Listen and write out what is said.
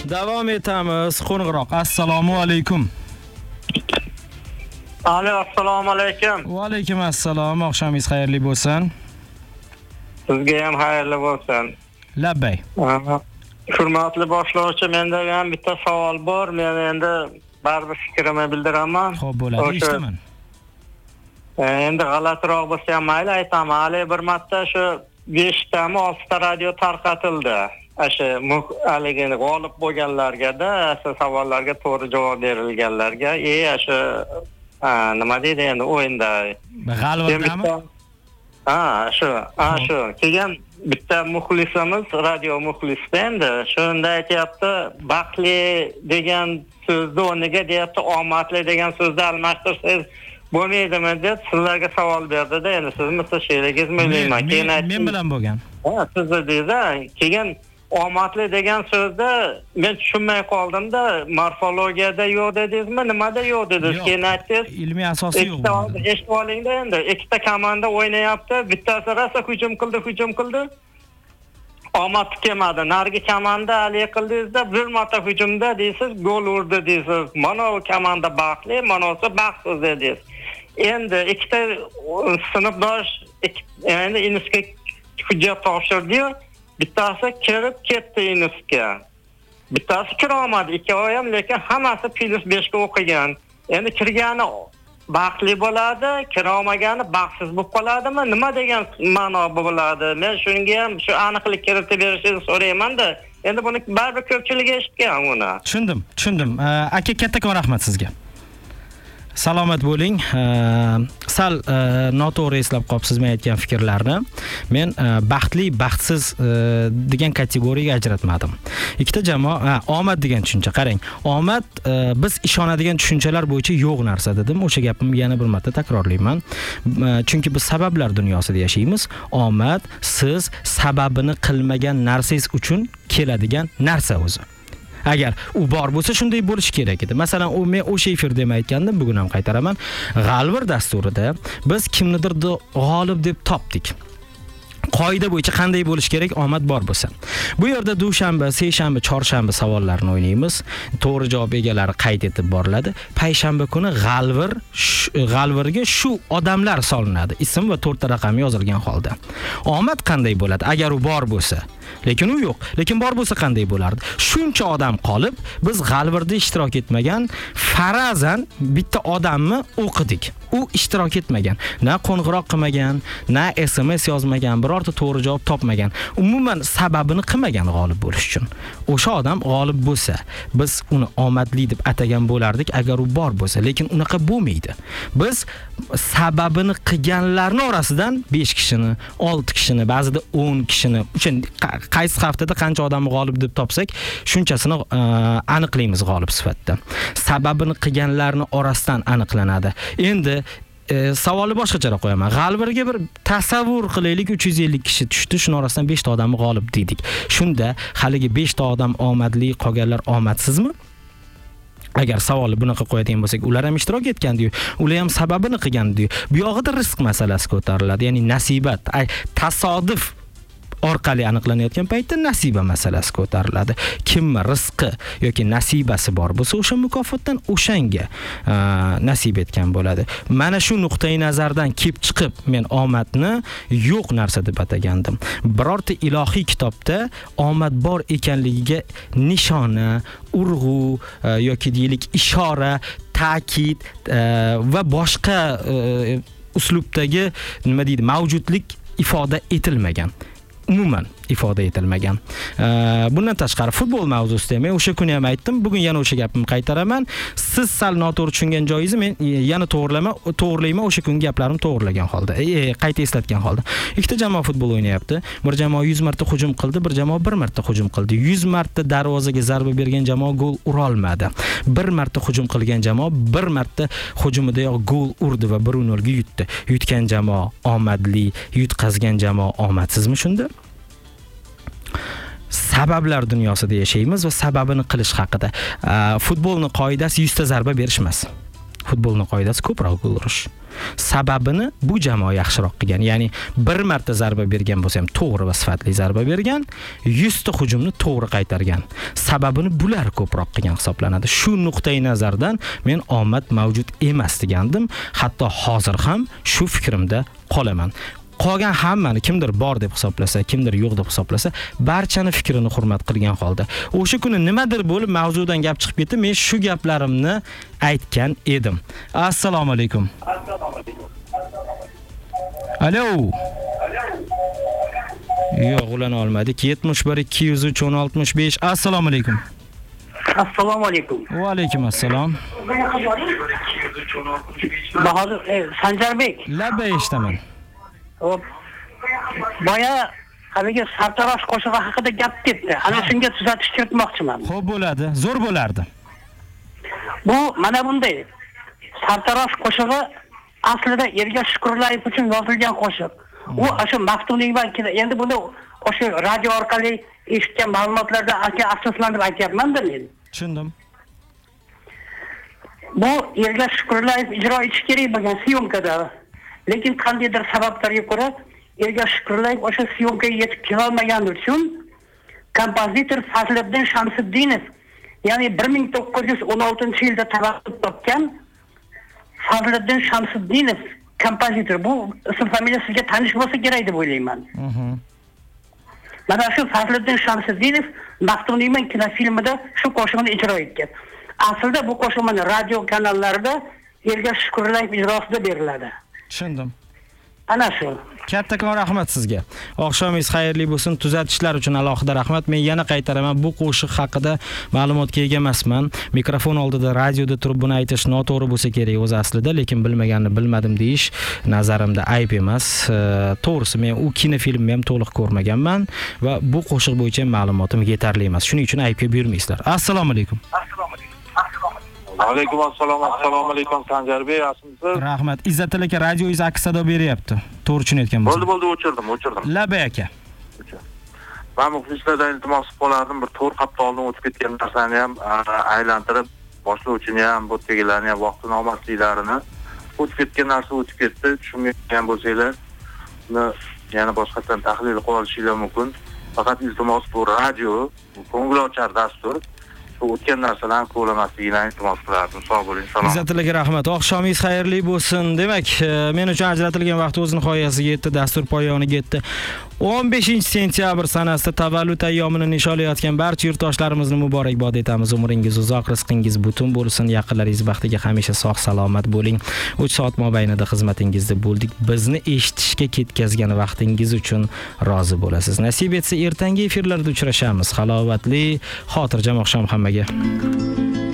Davom etamiz. Qo'ng'iroq. Assalomu alaykum. Alo, assalomu alaykum. Va alaykum assalom. Oqshomingiz xayrli bo'lsin. Sizga ham xayrli bo'lsin. Labbay. Hurmatli boshlovchi, menda ham bitta savol bor. Men endi baribir fikrimni bildiraman. Xo'p, bo'ladi, eshitaman. Endi g'alatiroq bo'lsa ham mayli aytaman. Hali bir marta shu 5 tami 6 ta radio tarqatildi. Asha haligini g'olib bo'lganlarga-da, asl savollarga to'g'ri javob berilganlarga, asha nima deydi endi o'yinda. G'alvardami? Shu. Keyin bitta muxlisimiz, radio muxlisi endi shunda aytayapti, baxtli degan so'zni o'rniga deyapti, omadli degan so'zni almashtirsangiz bo'lmaydimi deb sizlarga savol berdi-da. Endi siz mustashirigingiz o'ylayman. Keyin men bilan bo'lgan. Siz dedingiz-a, keyin omadli degan so'zni men tushunmay qoldim-da, morfologiyada yo'q dedingizmi, nimada yo'q dedingiz? Keyin aytdingiz, ilmiy asosi yo'q. Eshitib oling-da endi, ikkita komanda o'ynayapti, bittasi rosa hujum qildi. Omad kelmadi. Narigi komanda hali qildingizda, bir marta hujumda deysiz, gol urdi deysiz. Mana u komanda baxtli, mana o'si baxtsiz dedingiz. Endi ikkita sinfdosh endi institutga hujjat topshirdi-yu, bittasi kirib ketdi institutga. Bittasi kirolmadi, ikkovi ham, lekin hammasi +5 ga o'qigan. Endi kirgani baxtli bo'ladi, kirolmagani baxtsiz bo'lib qoladimi? Nima degan ma'no bo'ladi? Men shunga ham shu aniqlik kiritib berishingizni so'rayman-da. Endi buni baribir ko'pchilik eshitgan uni. Tushundim. Aka, kattakon rahmat sizga. Salomat bo'ling. Sal noto'g'ri eslab qolibsiz men aytgan fikrlarni. Men baxtli, baxtsiz degan kategoriyaga ajratmadim. Ikkita jamoa, omad degan tushuncha, qarang. Omad biz ishonadigan tushunchalar bo'yicha yo'q narsa dedim. O'sha gapimni yana bir marta takrorlayman. Chunki biz sabablar dunyosida yashaymiz. Omad siz sababini qilmagan narsangiz uchun keladigan narsa o'zi. Agar u bor bo'lsa shunday bo'lishi kerak edi. Masalan, men o'sha efirda ham aytgandim, bugun ham qaytaraman. G'alvir dasturida biz kimnidir g'olib deb topdik. Qoida bo'yicha qanday bo'lish kerak omad bor bo'lsa. Bu yerda dushanba, seshanba, chorshanba savollarni o'ynaymiz. To'g'ri javob egalari qayd etib boriladi. Payshanba kuni g'alvirga shu odamlar solinadi. Ism va 4 ta raqam yozilgan holda. Omad qanday bo'ladi agar u bor bo'lsa? Lekin u yo'q. Lekin bor bo'lsa qanday bo'lardi? Shuncha odam qolib, biz g'alvirda ishtirok etmagan farazan bitta odamni o'qidik. U ishtirok etmagan, na qo'ng'iroq qilmagan, na SMS yozmagan, birorta to'g'ri javob topmagan. Umuman sababini qilmagan g'olib bo'lish uchun. O'sha odam g'olib bo'lsa, biz uni omadli deb atagan bo'lardik agar u bor bo'lsa, lekin unaqa bo'lmaydi. Biz sababini qilganlarning orasidan 5 kishini, 6 kishini, ba'zida 10 kishini, uchun qaysi haftada qancha odamni g'olib deb topsak, shunchasini aniqlaymiz g'olib sifatida. Sababini qilganlarning orasidan aniqlanadi. Endi savolni boshqacharoq qo'yaman. G'alvirga bir tasavvur qilaylik, 350 kishi tushdi, shuning orasidan 5 ta odamni g'olib dedik. Shunda haligi 5 ta odam omadli, qolganlar omadsizmi? Agar savolni bunaqa qo'yadigan bo'lsak, ular ham ishtirok etgan-ku, ular ham sababini qilgan-ku. Bu yo'g'ida rizq masalasi ko'tariladi, ya'ni nasibat, tasodif orqali aniqlanayotgan paytda nasiba masalasi ko'tariladi. Kimmi rizqi yoki nasibasi bor bo'lsa, o'sha mukofotdan o'shanga nasib etgan bo'ladi. Mana shu nuqtai nazardan kelib chiqib, men omadni yo'q narsa deb atagandim. Birorta ilohiy kitobda omad bor ekanligiga nishona, urg'u yoki deylik ishora, ta'kid va boshqa uslubdagi nima deydi, mavjudlik ifoda etilmagan. Umuman ifoda etilmagan. Bundan tashqari futbol mavzusida men o'sha kuni ham aytdim, bugun yana o'sha gapimni qaytaraman. Siz sal noto'g'ri tushungan joyingizni men yana to'g'rilayman, o'sha kungi gaplarimni to'g'rilagan holda, qayta eslatgan holda. Ikkita jamoa futbol o'ynayapti. Bir jamoa 100 marta hujum qildi, bir jamoa 1 marta hujum qildi. 100 marta darvozaga zarba bergan jamoa gol ura olmadi. 1 marta hujum qilgan jamoa 1 marta hujumidayoq gol urdi va 1-0 ga yutdi. Yutgan jamoa omadli, yutqazgan jamoa omadsizmi shunda? Sabablar dunyosida yashaymiz va sababini qilish haqida. Futbolning qoidasi 100 ta zarba berish emas. Futbolning qoidasi ko'proq gol urish. Sababini bu jamoa yaxshiroq qilgan. Ya'ni bir marta zarba bergan bo'lsa ham to'g'ri va sifatli zarba bergan, 100 ta hujumni to'g'ri qaytargan. Sababini bular ko'proq qilgan hisoblanadi. Shu nuqtai nazardan men omad mavjud emas degandim. Hatto hozir ham shu fikrimda qolaman. Qolgan hammani kimdir bor deb hisoblasa, kimdir yo'q deb hisoblasa, barchani fikrini hurmat qilgan holda. O'sha kuni nimadir bo'lib mavzudan gap chiqib ketdi, men shu gaplarimni aytgan edim. Assalomu alaykum. Alo. Yo'q, ulana olmadik. 71 203 1065. Assalomu alaykum. Assalomu alaykum. Va alaykum assalom. Bahodir Sanjarbek. Labay eshitaman. Boya haligi sartarosh qo'shig'i haqida gap ketdi. Ana shunga tuzatish kiritmoqchiman. Xo'p bo'ladi, zo'r bo'lardi. Bu mana bunday. Sartarosh qo'shig'i aslida Ergash Shukurlayev uchun yozilgan qo'shiq. U o'sha Maftuning vakili. Endi buni o'sha radio orqali eshitgan ma'lumotlarga asoslanib aytyapman-da men. Tushundim. Bu Ergash Shukurlayev ijro etish kerak bo'lgan syomkada. Lekin qandaydir sabablarga ko'ra Ergash Shukurlayev o'sha syomkaga yetib kela olmagani uchun kompozitor Fazliddin Shamsiddinov, ya'ni 1916-yilda tavallud topgan Fazliddin Shamsiddinov kompozitor. Bu ism familiya sizga tanish bo'lsa kerak deb o'ylayman. Mana shu Fazliddin Shamsiddinov Maftuniyman kinofilmida shu qo'shiqni ijro etgan. Aslida bu qo'shiq mana radio kanallarida Ergash Shukurlayev ijrosida beriladi. Tushundim. Ana shu. Kattakon rahmat sizga. Oqshomingiz xayrli bo'lsin. Tuzatishlar uchun alohida rahmat. Men yana qaytaraman, bu qo'shiq haqida ma'lumotga ega emasman. Mikrofon oldida, radioda turib buni aytish noto'g'ri bo'lsa kerak o'z aslida, lekin bilmaganni bilmadim deyish nazarimda ayb emas. To'g'risi men u kinofilmni ham to'liq ko'rmaganman va bu qo'shiq bo'yicha ma'lumotim yetarli emas. Shuning uchun aybga buyurmaysizlar. Assalomu alaykum. Alaykum assalom, assalomu alaykum Sanjarbek, yaxshimisiz? Rahmat. Izzat aka, radioingiz aks-sado beryapti. To'g'ri tushunayotgan bo'lsam. Bo'ldi, o'chirdim. Labay aka. Men muxlislardan iltimos qilardim, bir to'rt hafta oldin o'tib ketgan narsani ham aylantirib, boshlovchini ham, bo'tkagilarni ham vaqtini olmasliklarini, o'tib ketgan narsa o'tib ketdi. Tushunmagan bo'lsanglar, uni yana boshqatdan tahlil qilib olishingiz mumkin. Faqat iltimos bu radio, bu ko'ngilochar dastur. O'tgan narsalarni ko'lamasligini iltimos qilardim. Sog' bo'ling, salom. Izzatlarga rahmat. Oqshomingiz xayrli bo'lsin. Demak, men uchun ajratilgan vaqt o'z nihoyasiga yetdi, dastur poyoniga yetdi. 15-sentyabr sanasida tavallud ayyomini nishonlayotgan barcha yurtdoshlarimizni muborakbod etamiz. Umringiz uzoq, rizqingiz butun bo'lsin, yaqinlaringiz baxtiga hamisha sog' salomat bo'ling. 3 soat mobaynida xizmatingizda bo'ldik. Bizni eshitishga ketkazgan vaqtingiz uchun rozi bo'lasiz. Nasib etsa ertangi efirlarda uchrashamiz. Halovatli, xotirjam oqshom hammaga.